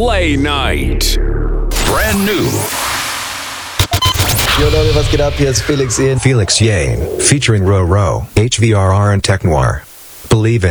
Play Night. Brand new. Yo Leute, was geht ab? Hier ist Felix Jähn. Felix Jähn, featuring Ro Ro, HVRR and Tech Noir. Believe in.